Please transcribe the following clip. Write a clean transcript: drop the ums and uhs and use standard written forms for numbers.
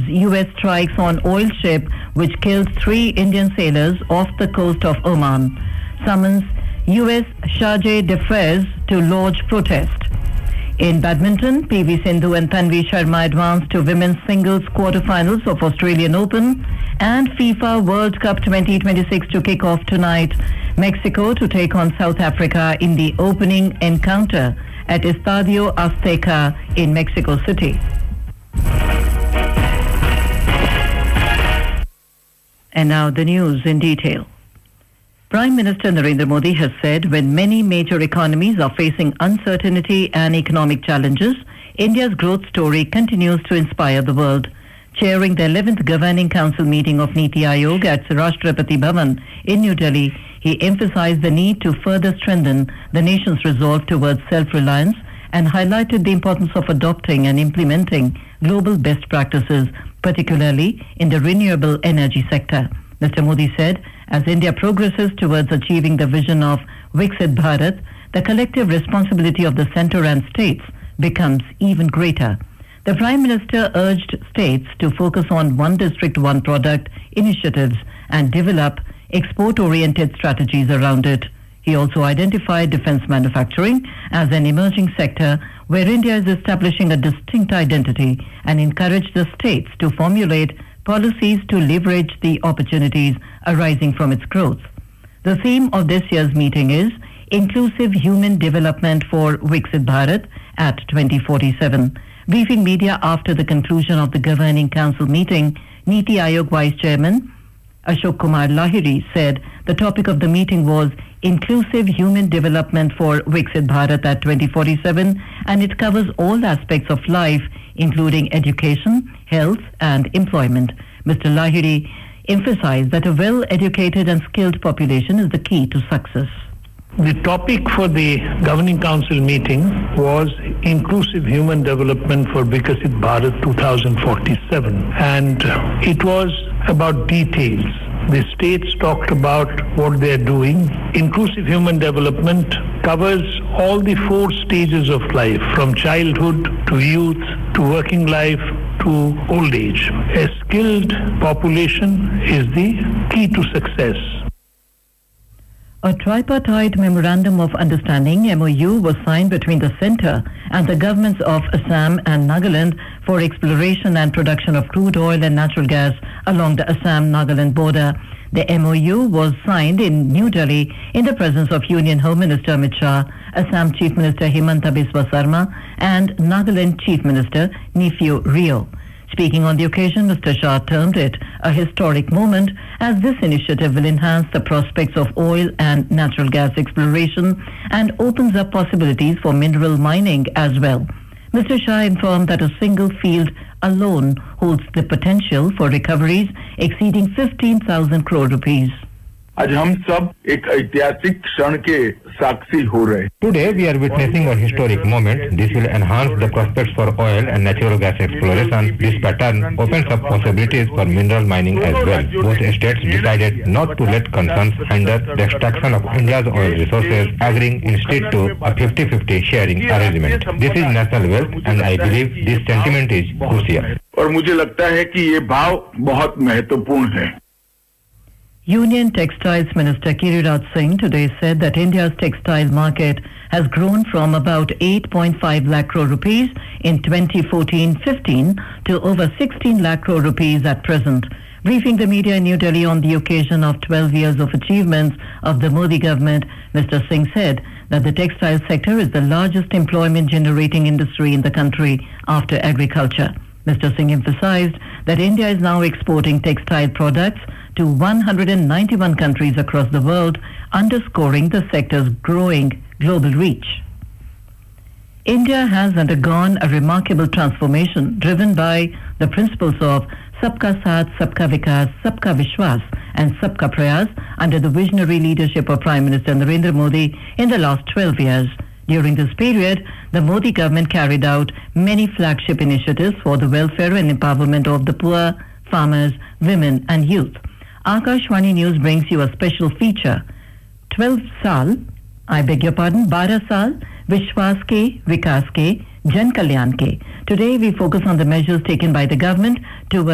U.S. strikes on oil ship which killed 3 Indian sailors off the coast of Oman. Summons U.S. Charge d'Affaires to lodge protest. In badminton, PV Sindhu and Tanvi Sharma advanced to women's singles quarterfinals of Australian Open, and FIFA World Cup 2026 to kick off tonight. Mexico to take on South Africa in the opening encounter at Estadio Azteca in Mexico City. And now the news in detail. Prime Minister Narendra Modi has said when many major economies are facing uncertainty and economic challenges, India's growth story continues to inspire the world. Chairing the 11th Governing Council meeting of Niti Aayog at Rashtrapati Bhavan in New Delhi, he emphasized the need to further strengthen the nation's resolve towards self-reliance and highlighted the importance of adopting and implementing global best practices, particularly in the renewable energy sector. Mr. Modi said, as India progresses towards achieving the vision of Viksit Bharat, the collective responsibility of the centre and states becomes even greater. The Prime Minister urged states to focus on one district, one product initiatives and develop export-oriented strategies around it. He also identified defence manufacturing as an emerging sector where India is establishing a distinct identity and encouraged the states to formulate policies to leverage the opportunities arising from its growth. The theme of this year's meeting is Inclusive Human Development for Viksit Bharat at 2047. Briefing media after the conclusion of the Governing Council meeting, Niti Aayog Vice Chairman Ashok Kumar Lahiri said the topic of the meeting was Inclusive Human Development for Viksit Bharat at 2047, and it covers all aspects of life, including education, health and employment. Mr. Lahiri emphasized that a well-educated and skilled population is the key to success. The topic for the Governing Council meeting was Inclusive Human Development for Viksit Bharat 2047, and it was about details. The states talked about what they are doing. Inclusive human development covers all the 4 stages of life, from childhood to youth to working life to old age. A skilled population is the key to success. A tripartite Memorandum of Understanding (MOU) was signed between the centre and the governments of Assam and Nagaland for exploration and production of crude oil and natural gas along the Assam-Nagaland border. The MOU was signed in New Delhi in the presence of Union Home Minister Amit Shah, Assam Chief Minister Himanta Biswa Sarma and Nagaland Chief Minister Neiphiu Rio. Speaking on the occasion, Mr. Shah termed it a historic moment as this initiative will enhance the prospects of oil and natural gas exploration and opens up possibilities for mineral mining as well. Mr. Shah informed that a single field alone holds the potential for recoveries exceeding 15,000 crore rupees. आज हम सब एक ऐतिहासिक क्षण के साक्षी हो रहे हैं. Today we are witnessing a historic moment. This will enhance the prospects for oil and natural gas exploration. This pattern opens up possibilities for mineral mining as well. Both states decided not to let concerns hinder the extraction of India's oil resources, agreeing instead to a 50-50 sharing arrangement. This is national wealth and I believe this sentiment is crucial. और मुझे लगता है कि ये भाव बहुत महत्वपूर्ण है. Union Textiles Minister Giriraj Singh today said that India's textile market has grown from about 8.5 lakh crore rupees in 2014-15 to over 16 lakh crore rupees at present. Briefing the media in New Delhi on the occasion of 12 years of achievements of the Modi government, Mr. Singh said that the textile sector is the largest employment generating industry in the country after agriculture. Mr. Singh emphasized that India is now exporting textile products to 191 countries across the world, underscoring the sector's growing global reach. India has undergone a remarkable transformation driven by the principles of Sabka Saath, Sabka Vikas, Sabka Vishwas and Sabka Prayas under the visionary leadership of Prime Minister Narendra Modi in the last 12 years. During this period, the Modi government carried out many flagship initiatives for the welfare and empowerment of the poor, farmers, women and youth. Akashvani News brings you a special feature, 12 Saal, 12 Saal, Vishwas ke, Vikas ke, Jan Kalyan ke. Today we focus on the measures taken by the government towards